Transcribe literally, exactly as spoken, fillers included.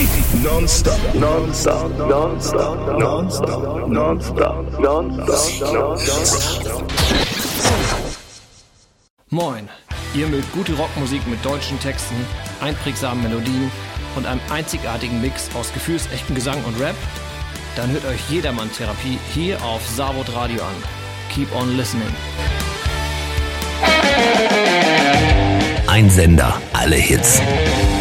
Non-stop, non-stop, non-stop, non-stop, non-stop, non-stop, non-stop. Moin, ihr mögt gute Rockmusik mit deutschen Texten, einprägsamen Melodien und einem einzigartigen Mix aus gefühlsechtem Gesang und Rap? Dann hört euch Jedermann-Therapie hier auf Savod Radio an. Keep on listening. Ein Sender, alle Hits.